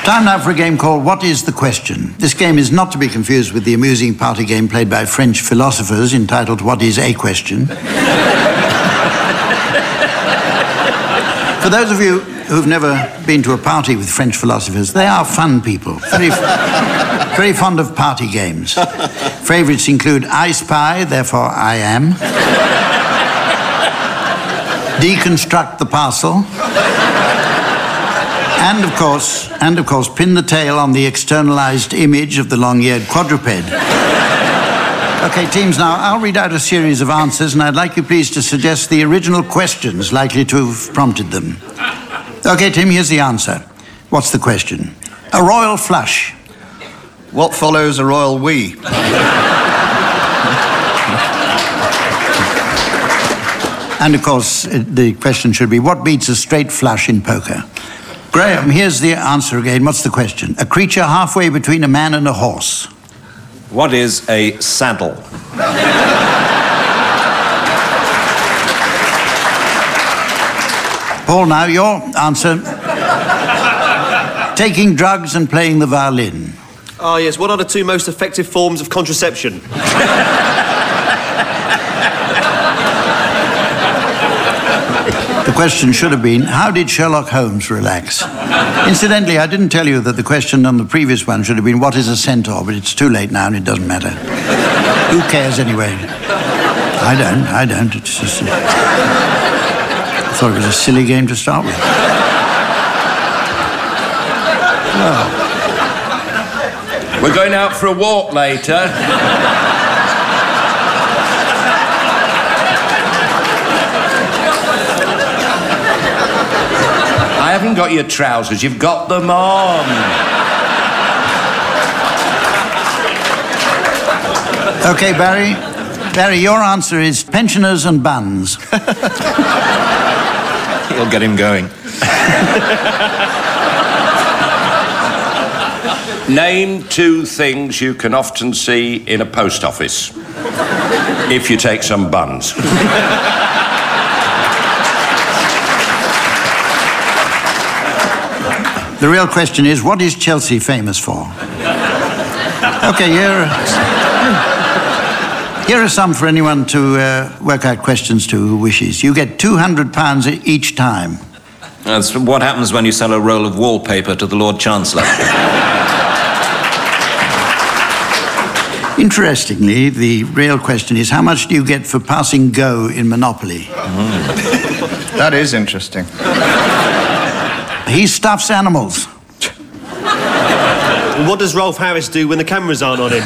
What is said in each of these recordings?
Time now for a game called What is the Question? This game is not to be confused with the amusing party game played by French philosophers entitled What is a Question? For those of you who've never been to a party with French philosophers, they are fun people, very fond of party games. Favourites include I Spy, therefore I Am, Deconstruct the Parcel, and of course, Pin the Tail on the externalized image of the long-eared quadruped. Okay, teams, now I'll read out a series of answers, and I'd like you please to suggest the original questions likely to have prompted them. Okay, Tim, here's the answer. What's the question? A royal flush. What follows a royal wee? And of course, the question should be, what beats a straight flush in poker? Graham, here's the answer again. What's the question? A creature halfway between a man and a horse. What is a saddle? Paul, now your answer. Taking drugs and playing the violin. Oh, yes. What are the two most effective forms of contraception? The question should have been, how did Sherlock Holmes relax? Incidentally, I didn't tell you that the question on the previous one should have been, what is a centaur? But it's too late now and it doesn't matter. Who cares anyway? I don't. It's just... I thought it was a silly game to start with. Well. We're going out for a walk later. I haven't got your trousers, you've got them on. Okay, Barry. Barry, your answer is pensioners and buns. You'll get him going. Name two things you can often see in a post office. If you take some buns. The real question is, what is Chelsea famous for? Okay, here are some for anyone to work out questions to who wishes. You get £200 each time. That's what happens when you sell a roll of wallpaper to the Lord Chancellor. Interestingly, the real question is, how much do you get for passing go in Monopoly? That is interesting. He stuffs animals. What does Rolf Harris do when the cameras aren't on him?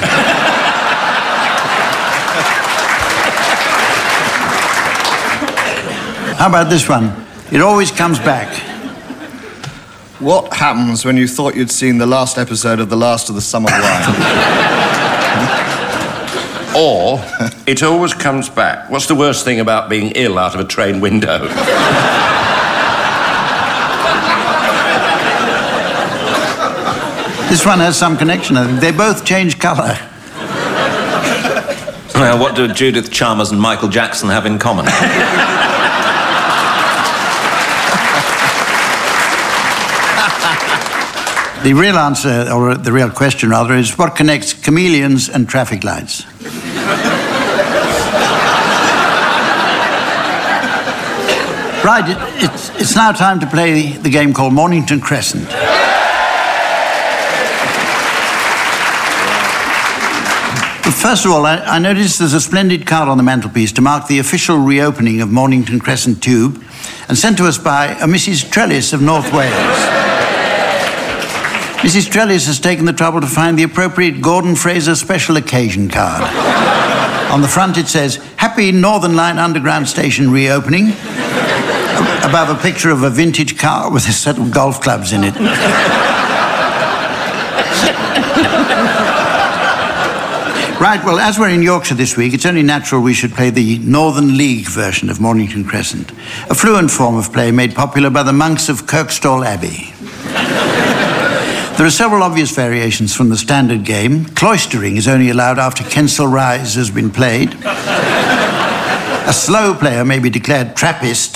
How about this one? It always comes back. What happens when you thought you'd seen the last episode of The Last of the Summer Wine? Or, it always comes back. What's the worst thing about being ill out of a train window? This one has some connection, I think. They both change colour. Well, what do Judith Chalmers and Michael Jackson have in common? The real answer, or the real question rather, is what connects chameleons and traffic lights? Right, it's now time to play the game called Mornington Crescent. But first of all, I noticed there's a splendid card on the mantelpiece to mark the official reopening of Mornington Crescent Tube, and sent to us by a Mrs. Trellis of North Wales. Mrs. Trellis has taken the trouble to find the appropriate Gordon Fraser special occasion card. On the front it says, Happy Northern Line Underground Station reopening. Above a picture of a vintage car with a set of golf clubs in it. Right, well, as we're in Yorkshire this week, it's only natural we should play the Northern League version of Mornington Crescent, a fluent form of play made popular by the monks of Kirkstall Abbey. There are several obvious variations from the standard game. Cloistering is only allowed after Kensal Rise has been played. A slow player may be declared Trappist,